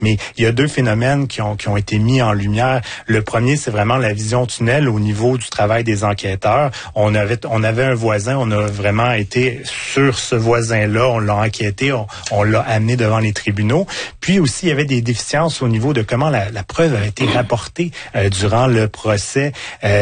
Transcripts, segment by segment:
Mais il y a deux phénomènes qui ont été mis en lumière. Le premier, c'est vraiment la vision tunnel au niveau du travail des enquêteurs. On avait un voisin, on a vraiment été sur ce voisin-là, on l'a enquêté, on l'a amené devant les tribunaux. Puis aussi, il y avait des déficiences au niveau de comment la preuve a été rapportée durant le procès.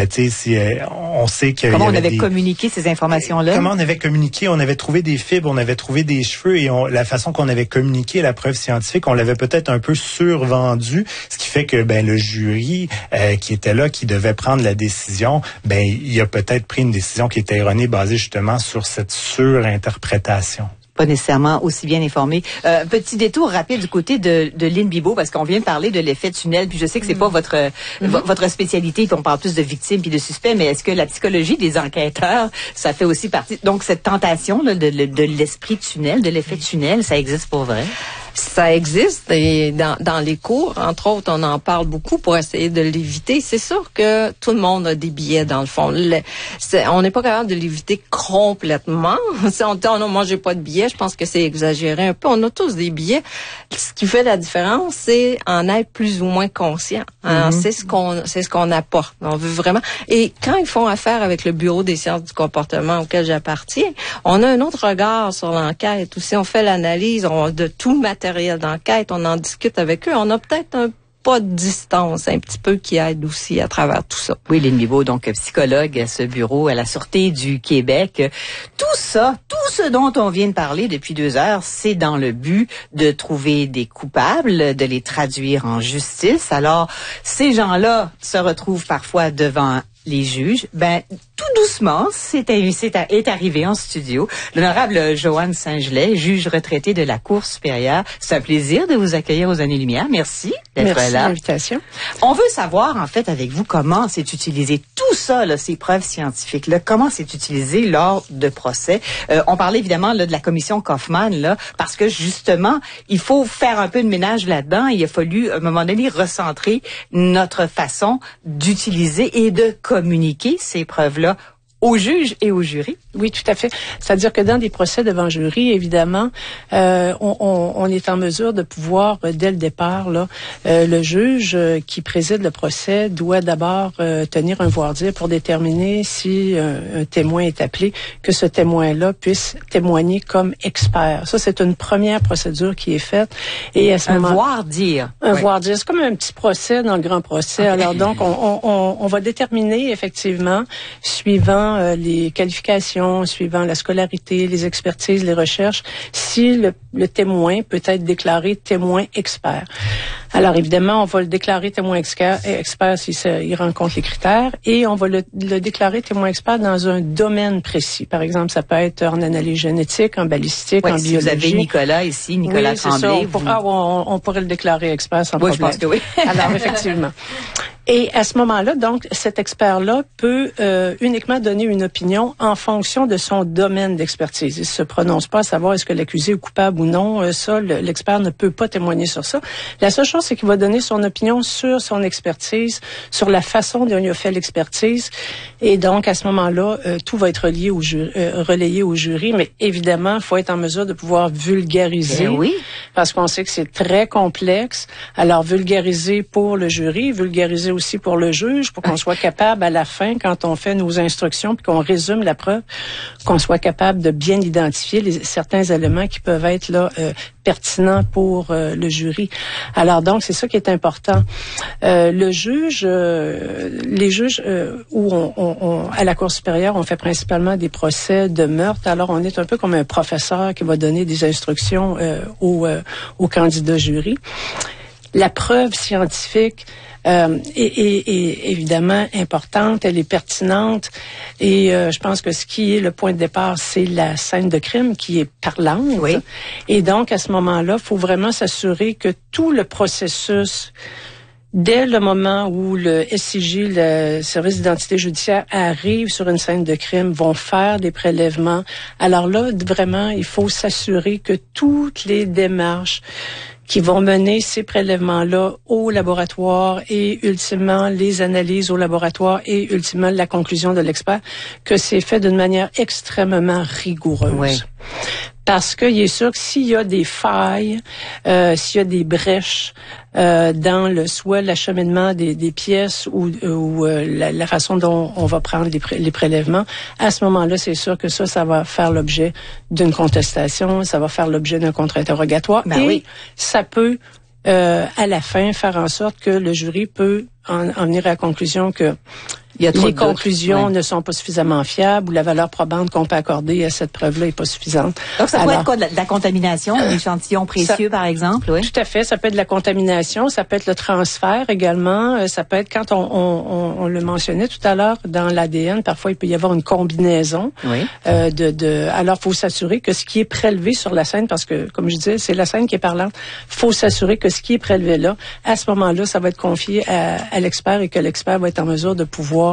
On sait que comment on avait communiqué ces informations-là. Comment on avait communiqué, on avait trouvé des fibres, on avait trouvé des cheveux et la façon qu'on avait communiqué la preuve scientifique, on l'avait peut-être un peu survendu, ce qui fait que le jury qui était là, qui devait prendre la décision, il a peut-être pris une décision qui était erronée, basée justement sur cette surinterprétation. Pas nécessairement aussi bien informé. Petit détour rapide du côté de Lynn Bibeau, parce qu'on vient de parler de l'effet tunnel, puis je sais que c'est pas votre spécialité, qu'on parle plus de victimes puis de suspects, mais est-ce que la psychologie des enquêteurs, ça fait aussi partie, donc cette tentation là, de l'esprit tunnel, de l'effet tunnel, ça existe pour vrai? Ça existe et dans les cours, entre autres, on en parle beaucoup pour essayer de l'éviter. C'est sûr que tout le monde a des billets dans le fond. On n'est pas capable de l'éviter complètement. Si on dit non, moi j'ai pas de billets, je pense que c'est exagéré un peu. On a tous des billets. Ce qui fait la différence, c'est en être plus ou moins conscient. Alors, c'est ce qu'on apporte. On veut vraiment. Et quand ils font affaire avec le Bureau des sciences du comportement auquel j'appartiens, on a un autre regard sur l'enquête. Aussi, on fait l'analyse de tout le matériel d'enquête, on en discute avec eux. On a peut-être un pas de distance un petit peu qui aide aussi à travers tout ça. Oui, Lynn Bibeau, donc psychologue à ce bureau à la Sûreté du Québec. Tout ça, tout ce dont on vient de parler depuis 2 heures, c'est dans le but de trouver des coupables, de les traduire en justice. Alors, ces gens-là se retrouvent parfois devant les juges. Tout doucement, est arrivé en studio l'honorable Joanne Saint-Gelais, juge retraitée de la Cour supérieure. C'est un plaisir de vous accueillir aux Années-Lumière. Merci d'être là. Merci de l'invitation. On veut savoir, en fait, avec vous, comment c'est utilisé tout ça, là, ces preuves scientifiques-là, comment c'est utilisé lors de procès. On parlait évidemment là, de la commission Kaufmann, là, parce que justement, il faut faire un peu de ménage là-dedans. Il a fallu, à un moment donné, recentrer notre façon d'utiliser et de communiquer ces preuves-là aux juges et aux jurys. Oui, tout à fait. C'est-à-dire que dans des procès devant jury, évidemment, on est en mesure de pouvoir, dès le départ, là, le juge qui préside le procès doit d'abord tenir un voir-dire pour déterminer si un témoin est appelé, que ce témoin-là puisse témoigner comme expert. Ça, c'est une première procédure qui est faite. Et à ce moment, voir-dire. Un voir-dire. C'est comme un petit procès dans le grand procès. Okay. Alors donc, on va déterminer effectivement, suivant les qualifications, suivant la scolarité, les expertises, les recherches, si le témoin peut être déclaré témoin expert. Alors évidemment, on va le déclarer témoin expert s'il rencontre les critères, et on va le déclarer témoin expert dans un domaine précis. Par exemple, ça peut être en analyse génétique, en balistique, en biologie. Vous avez Nicolas ici, Nicolas Tremblay. On pourrait le déclarer expert sans problème. Je pense que oui. Alors effectivement. Et à ce moment-là, donc, cet expert-là peut uniquement donner une opinion en fonction de son domaine d'expertise. Il se prononce pas à savoir est-ce que l'accusé est coupable ou non. Ça, l'expert ne peut pas témoigner sur ça. La seule chose, c'est qu'il va donner son opinion sur son expertise, sur la façon dont il a fait l'expertise. Et donc, à ce moment-là, tout va être relayé au jury. Mais évidemment, il faut être en mesure de pouvoir vulgariser. Oui. Parce qu'on sait que c'est très complexe. Alors, vulgariser pour le jury, vulgariser aussi pour le juge, pour qu'on soit capable à la fin, quand on fait nos instructions puis qu'on résume la preuve, qu'on soit capable de bien identifier certains éléments qui peuvent être là pertinents pour le jury. Alors donc, c'est ça qui est important. Les juges où à la Cour supérieure, on fait principalement des procès de meurtre. Alors, on est un peu comme un professeur qui va donner des instructions aux candidats jury. La preuve scientifique est évidemment importante, elle est pertinente, et je pense que ce qui est le point de départ, c'est la scène de crime qui est parlante. Oui. Et donc, à ce moment-là, il faut vraiment s'assurer que tout le processus, dès le moment où le SIJ, le service d'identité judiciaire, arrive sur une scène de crime, vont faire des prélèvements. Alors là, vraiment, il faut s'assurer que toutes les démarches qui vont mener ces prélèvements-là au laboratoire et ultimement les analyses au laboratoire et ultimement la conclusion de l'expert, que c'est fait d'une manière extrêmement rigoureuse. Oui. parce qu'il est sûr que s'il y a des failles, s'il y a des brèches dans soit l'acheminement des pièces ou la façon dont on va prendre les prélèvements, à ce moment-là, c'est sûr que ça va faire l'objet d'une contestation, ça va faire l'objet d'un contre-interrogatoire, ça peut à la fin faire en sorte que le jury peut en venir à la conclusion que les conclusions ne sont pas suffisamment fiables ou la valeur probante qu'on peut accorder à cette preuve-là est pas suffisante. Donc, ça peut être quoi? De la contamination, un échantillon précieux, par exemple? Oui. Tout à fait. Ça peut être de la contamination, ça peut être le transfert également. Ça peut être, quand on le mentionnait tout à l'heure, dans l'ADN, parfois, il peut y avoir une combinaison. Oui. Alors, il faut s'assurer que ce qui est prélevé sur la scène, parce que, comme je disais, c'est la scène qui est parlante, il faut s'assurer que ce qui est prélevé là, à ce moment-là, ça va être confié à l'expert et que l'expert va être en mesure de pouvoir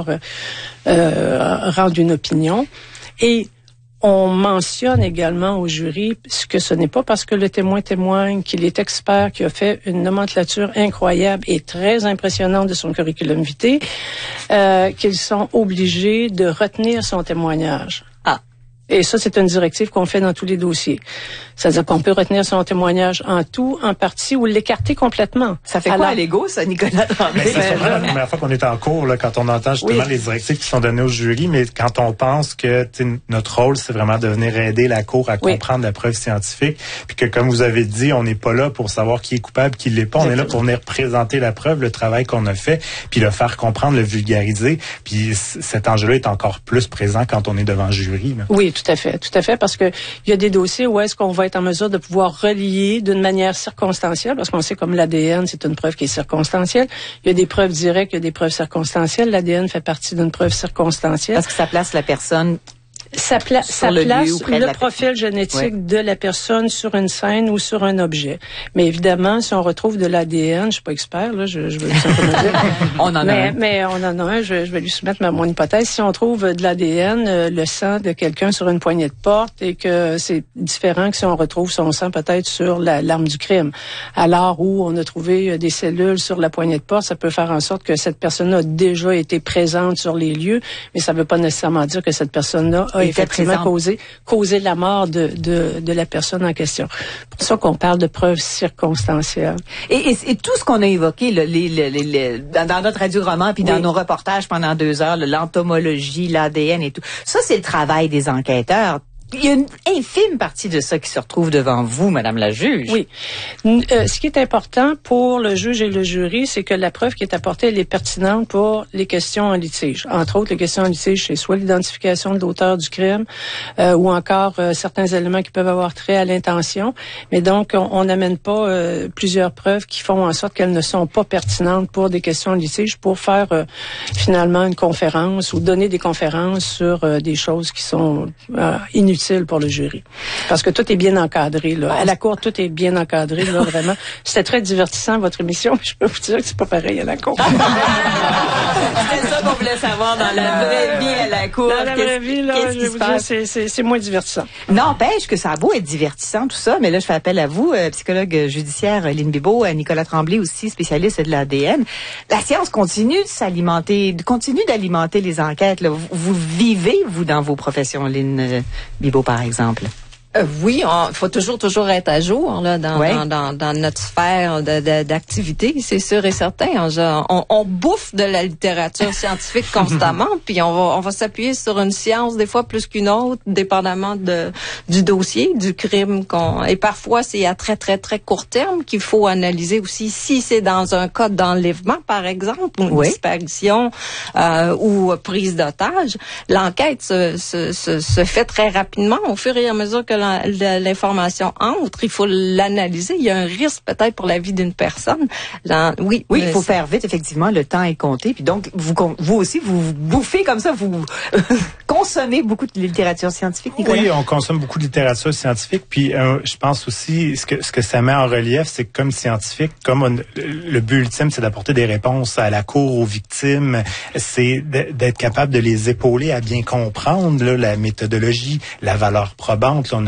rendre une opinion. Et on mentionne également au jury que ce n'est pas parce que le témoin témoigne qu'il est expert, qu'il a fait une nomenclature incroyable et très impressionnante de son curriculum vitae, qu'ils sont obligés de retenir son témoignage. Et ça, c'est une directive qu'on fait dans tous les dossiers. C'est-à-dire qu'on peut retenir son témoignage en tout, en partie, ou l'écarter complètement. Ça fait quoi à l'ego, ça, Nicolas Tremblay? C'est sûrement la première fois qu'on est en cours, là, quand on entend justement les directives qui sont données au jury, mais quand on pense que notre rôle, c'est vraiment de venir aider la cour à comprendre la preuve scientifique, puis que, comme vous avez dit, on n'est pas là pour savoir qui est coupable, qui l'est pas. On est là pour venir présenter la preuve, le travail qu'on a fait, puis le faire comprendre, le vulgariser. Puis cet enjeu-là est encore plus présent quand on est devant le jury, là. Oui, tout à fait, parce que il y a des dossiers où est-ce qu'on va être en mesure de pouvoir relier d'une manière circonstancielle, parce qu'on sait comme l'ADN, c'est une preuve qui est circonstancielle. Il y a des preuves directes, il y a des preuves circonstancielles. L'ADN fait partie d'une preuve circonstancielle. Parce que ça place la personne ça place le profil génétique de la personne sur une scène ou sur un objet. Mais évidemment, si on retrouve de l'ADN, je suis pas expert, là, je veux simplement dire. On en a un. Mais on en a un, je vais lui soumettre mon hypothèse. Si on trouve de l'ADN, le sang de quelqu'un sur une poignée de porte, et que c'est différent que si on retrouve son sang peut-être sur l'arme du crime. Alors où on a trouvé des cellules sur la poignée de porte, ça peut faire en sorte que cette personne-là a déjà été présente sur les lieux, mais ça veut pas nécessairement dire que cette personne-là a effectivement causé la mort de la personne en question. C'est pour ça qu'on parle de preuves circonstancielles. Et tout ce qu'on a évoqué dans notre radio-roman puis dans nos reportages pendant 2 heures, l'entomologie, l'ADN et tout, ça c'est le travail des enquêteurs. Il y a une infime partie de ça qui se retrouve devant vous, Madame la juge. Oui. Ce qui est important pour le juge et le jury, c'est que la preuve qui est apportée, elle est pertinente pour les questions en litige. Entre autres, les questions en litige, c'est soit l'identification de l'auteur du crime ou encore certains éléments qui peuvent avoir trait à l'intention. Mais donc, on n'amène pas plusieurs preuves qui font en sorte qu'elles ne sont pas pertinentes pour des questions en litige pour faire finalement une conférence ou donner des conférences sur des choses qui sont inutiles pour le jury. Parce que tout est bien encadré, là. À la cour, tout est bien encadré, là, vraiment. C'était très divertissant, votre émission, mais je peux vous dire que c'est pas pareil à la cour. C'était ça qu'on voulait savoir dans la vraie vie à la cour. Dans la vraie vie, là, je vais vous dire, c'est moins divertissant. N'empêche que ça a beau être divertissant, tout ça, mais là, je fais appel à vous, psychologue judiciaire Lynn Bibeau, à Nicolas Tremblay aussi, spécialiste de l'ADN. La science continue d'alimenter les enquêtes, là. Vous vivez, vous, dans vos professions, Lynn Bibeau, par exemple? Oui, il faut toujours être à jour là dans notre sphère d'activité, c'est sûr et certain. On bouffe de la littérature scientifique constamment, puis on va s'appuyer sur une science des fois plus qu'une autre, dépendamment du dossier, du crime et parfois c'est à très très très court terme qu'il faut analyser aussi si c'est dans un cas d'enlèvement par exemple, ou disparition ou prise d'otage. L'enquête se fait très rapidement au fur et à mesure que l'information entre, il faut l'analyser. Il y a un risque peut-être pour la vie d'une personne. Oui, il faut faire vite, effectivement, le temps est compté. Puis donc, vous aussi, vous bouffez comme ça, vous consommez beaucoup de littérature scientifique, Nicolas? Oui, on consomme beaucoup de littérature scientifique. Puis je pense aussi, ce que ça met en relief, c'est que comme scientifique, le but ultime, c'est d'apporter des réponses à la cour, aux victimes, c'est d'être capable de les épauler à bien comprendre là, la méthodologie, la valeur probante. Là, on a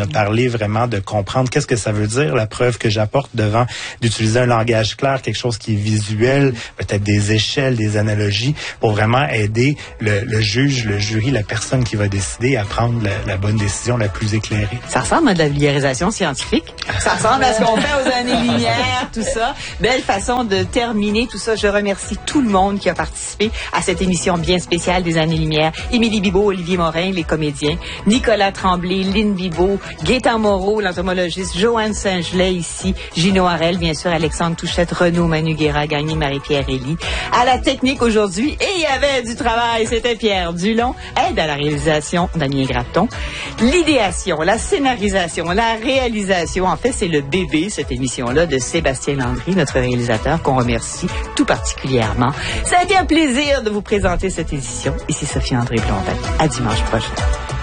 parlé vraiment de comprendre qu'est-ce que ça veut dire, la preuve que j'apporte devant, d'utiliser un langage clair, quelque chose qui est visuel, peut-être des échelles, des analogies, pour vraiment aider le juge, le jury, la personne qui va décider à prendre la bonne décision la plus éclairée. Ça ressemble à de la vulgarisation scientifique. Ça ressemble à ce qu'on fait aux années-lumière, tout ça. Belle façon de terminer tout ça. Je remercie tout le monde qui a participé à cette émission bien spéciale des années-lumière. Émilie Bibeau, Olivier Morin, les comédiens, Nicolas Tremblay, Lynn Bibeau, Gaétan Moreau, l'entomologiste, Joanne Saint-Gelais ici, Gino Harel, bien sûr, Alexandre Touchette, Renaud Manu Guéra, Gagné, Marie-Pierre Elie. À la technique aujourd'hui, et il y avait du travail, c'était Pierre Dulon. Aide à la réalisation, Damien Grapton. L'idéation, la scénarisation, la réalisation, en fait, c'est le bébé, cette émission-là, de Sébastien Landry, notre réalisateur, qu'on remercie tout particulièrement. Ça a été un plaisir de vous présenter cette édition. Ici Sophie-André Blondin. À dimanche prochain.